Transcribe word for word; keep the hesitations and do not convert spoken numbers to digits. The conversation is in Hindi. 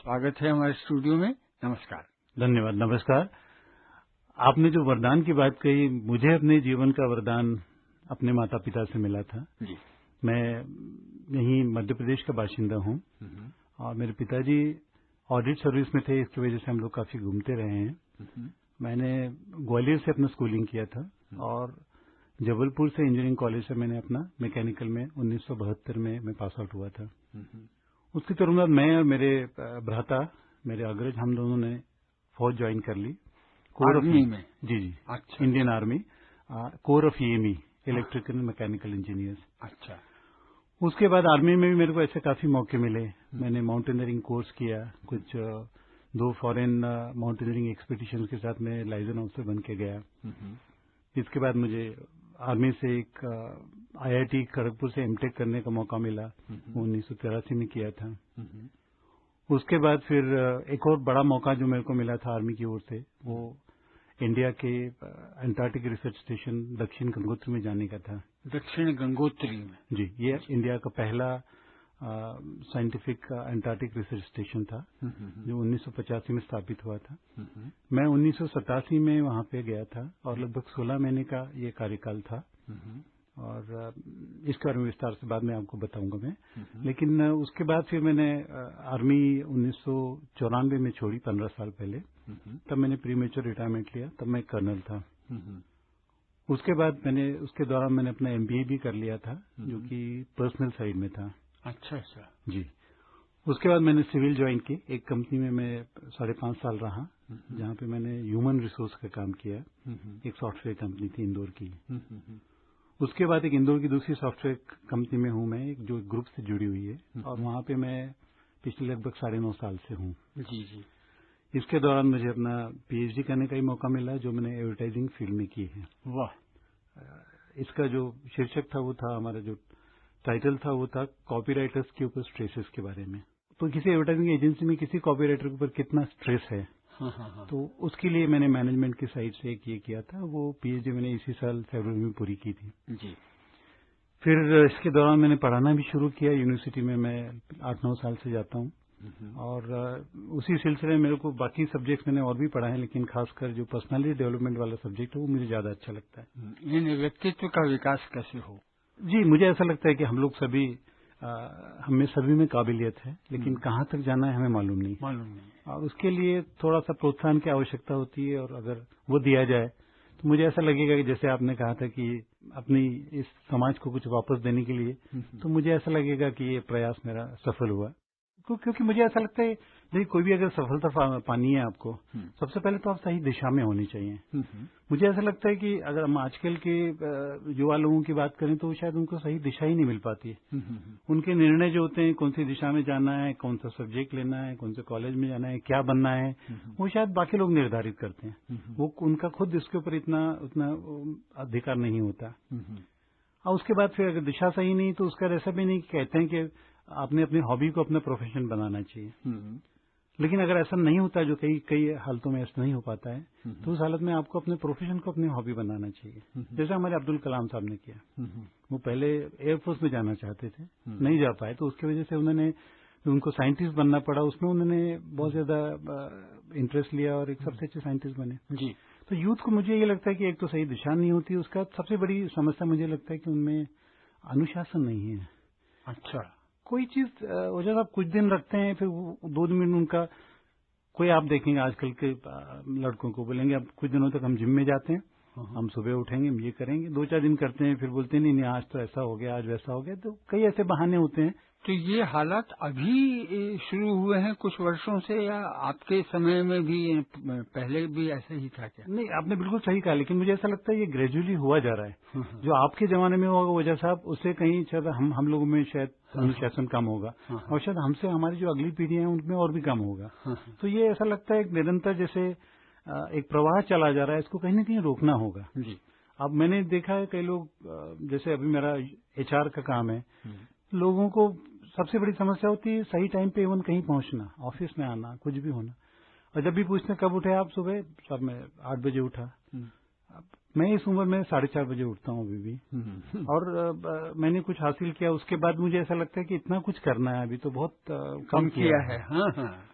स्वागत है हमारे स्टूडियो में। नमस्कार। धन्यवाद। नमस्कार। आपने जो वरदान की बात कही, मुझे अपने जीवन का वरदान अपने माता पिता से मिला था जी। मैं यहीं मध्य प्रदेश का बाशिंदा हूँ और मेरे पिताजी ऑडिट सर्विस में थे, इसकी वजह से हम लोग काफी घूमते रहे हैं। मैंने ग्वालियर से अपना स्कूलिंग किया था और जबलपुर से इंजीनियरिंग कॉलेज से मैंने अपना मैकेनिकल में उन्नीस सौ बहत्तर में मैं पास आउट हुआ था। उसके तुरंत मैं और मेरे भ्राता, मेरे अग्रज, हम दोनों ने फौज ज्वाइन कर ली। कोर ऑफ आर्मी में? जी जी। अच्छा। Indian army, core of EME, electrical mechanical engineers. अच्छा। उसके बाद आर्मी में भी मेरे को ऐसे काफी मौके मिले। मैंने माउंटेनियरिंग कोर्स किया, कुछ दो फॉरेन माउंटेनियरिंग एक्सपीडिशन के साथ मैं लाइजन ऑफिसर बन के गया। इसके बाद मुझे आर्मी से एक आईआईटी खड़गपुर से एमटेक करने का मौका मिला, उन्नीस सौ तिरासी में किया था। उसके बाद फिर एक और बड़ा मौका जो मेरे को मिला था आर्मी की ओर से, वो इंडिया के अंटार्कटिक रिसर्च स्टेशन दक्षिण गंगोत्री में जाने का था। दक्षिण गंगोत्री में? जी, ये इंडिया का पहला साइंटिफिक अंटार्कटिक रिसर्च स्टेशन था जो उन्नीस सौ पचासी में स्थापित हुआ था। मैं उन्नीस सौ सतासी में वहां पे गया था और लगभग सोलह महीने का ये कार्यकाल था और इसके बारे में विस्तार से बाद में आपको बताऊंगा मैं। लेकिन उसके बाद फिर मैंने आर्मी उन्नीस सौ चौरानवे में छोड़ी, पंद्रह साल पहले। तब मैंने प्रीमेच्योर रिटायरमेंट लिया, तब मैं कर्नल था। उसके बाद मैंने उसके दौरान मैंने अपना एमबीए भी कर लिया था जो कि पर्सनल साइड में था। अच्छा अच्छा। जी। उसके बाद मैंने सिविल ज्वाइन की, एक कंपनी में मैं साढ़े पांच साल रहा जहां पे मैंने ह्यूमन रिसोर्स का काम किया। एक सॉफ्टवेयर कंपनी थी इंदौर की। उसके बाद एक इंदौर की दूसरी सॉफ्टवेयर कंपनी में हूं मैं, एक जो ग्रुप से जुड़ी हुई है और वहां पे मैं पिछले लगभग साढ़े नौ साल से हूं। जी जी। इसके दौरान मुझे अपना पीएचडी करने का ही मौका मिला जो मैंने एडवर्टाइजिंग फील्ड में की है। वाह। इसका जो शीर्षक था वो था, हमारा जो टाइटल था वो था कॉपीराइटर्स के ऊपर स्ट्रेसेस के बारे में। तो किसी एडवर्टाइजिंग एजेंसी में किसी कॉपीराइटर के ऊपर कितना स्ट्रेस है, हाँ हाँ हाँ। तो उसके लिए मैंने मैनेजमेंट की साइड से एक ये किया था। वो पीएचडी मैंने इसी साल फरवरी में पूरी की थी। जी। फिर इसके दौरान मैंने पढ़ाना भी शुरू किया यूनिवर्सिटी में। मैं आठ नौ साल से जाता हूँ और उसी सिलसिले में मेरे को बाकी सब्जेक्ट्स मैंने और भी पढ़ा है, लेकिन खासकर जो पर्सनालिटी डेवलपमेंट वाला सब्जेक्ट है वो मुझे ज्यादा अच्छा लगता है। इन व्यक्तित्व का विकास कैसे हो? जी, मुझे ऐसा लगता है कि हम लोग सभी, हमें सभी में काबिलियत है, लेकिन कहाँ तक जाना है हमें मालूम नहीं मालूम नहीं और उसके लिए थोड़ा सा प्रोत्साहन की आवश्यकता होती है। और अगर वो दिया जाए तो मुझे ऐसा लगेगा कि जैसे आपने कहा था कि अपनी इस समाज को कुछ वापस देने के लिए, तो मुझे ऐसा लगेगा कि ये प्रयास मेरा सफल हुआ। क्योंकि मुझे ऐसा लगता है देखिए, कोई भी अगर सफलता पानी है आपको, सबसे पहले तो आप सही दिशा में होनी चाहिए। मुझे ऐसा लगता है कि अगर हम आजकल के युवा लोगों की बात करें तो शायद उनको सही दिशा ही नहीं मिल पाती है। उनके निर्णय जो होते हैं, कौन सी दिशा में जाना है, कौन सा सब्जेक्ट लेना है, कौन से कॉलेज में जाना है, क्या बनना है, वो शायद बाकी लोग निर्धारित करते हैं। वो उनका खुद इसके ऊपर इतना उतना अधिकार नहीं होता। और उसके बाद फिर अगर दिशा सही नहीं तो उसका ऐसा भी नहीं कहते हैं कि आपने अपनी हॉबी को अपना प्रोफेशन बनाना चाहिए। लेकिन अगर ऐसा नहीं होता, जो कई कई हालतों में ऐसा नहीं हो पाता है, तो उस हालत में आपको अपने प्रोफेशन को अपनी हॉबी बनाना चाहिए। जैसे हमारे अब्दुल कलाम साहब ने किया। वो पहले एयरफोर्स में जाना चाहते थे, नहीं जा पाए, तो उसकी वजह से उन्होंने, उनको साइंटिस्ट बनना पड़ा, उसमें उन्होंने बहुत ज्यादा इंटरेस्ट लिया और एक सबसे अच्छे साइंटिस्ट बने। जी। तो यूथ को मुझे ये लगता है कि एक तो सही दिशा नहीं होती, उसका सबसे बड़ी समस्या मुझे लगता है कि उनमें अनुशासन नहीं है। अच्छा। कोई चीज वजह आप कुछ दिन रखते हैं, फिर दो दिन में उनका, कोई आप देखेंगे आजकल के लड़कों को बोलेंगे अब कुछ दिनों तक हम जिम में जाते हैं, हम सुबह उठेंगे, हम ये करेंगे, दो चार दिन करते हैं, फिर बोलते हैं नहीं नहीं आज तो ऐसा हो गया, आज वैसा हो गया। तो कई ऐसे बहाने होते हैं। तो ये हालात अभी शुरू हुए हैं कुछ वर्षों से, या आपके समय में भी पहले भी ऐसा ही था क्या? नहीं, आपने बिल्कुल सही कहा, लेकिन मुझे ऐसा लगता है ये ग्रेजुअली हुआ जा रहा है। जो आपके जमाने में होगा वजह साहब, उससे कहीं शायद हम हम लोगों में शायद अनुशासन कम होगा और शायद हमसे हमारी जो अगली पीढ़ी है उनमें और भी कम होगा। तो ये ऐसा लगता है निरंतर जैसे एक प्रवाह चला जा रहा है, इसको कहीं न कहीं रोकना होगा। जी। अब मैंने देखा है कई लोग, जैसे अभी मेरा एचआर का काम है, लोगों को सबसे बड़ी समस्या होती है सही टाइम पे इवन कहीं पहुंचना, ऑफिस में आना, कुछ भी होना। और जब भी पूछते कब उठे आप सुबह, सब मैं आठ बजे उठा। मैं इस उम्र में साढ़े चार बजे उठता हूँ अभी भी। और आ, मैंने कुछ हासिल किया, उसके बाद मुझे ऐसा लगता है कि इतना कुछ करना है, अभी तो बहुत आ, कम किया है। हाँ हाँ।